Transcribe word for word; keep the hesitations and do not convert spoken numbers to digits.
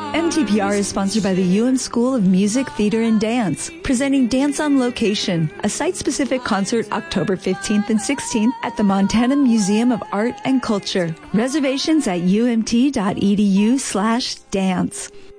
M T P R is sponsored by the U M School of Music, Theater, and Dance, presenting Dance on Location, a site-specific concert October fifteenth and sixteenth at the Montana Museum of Art and Culture. Reservations at umt.edu slash dance.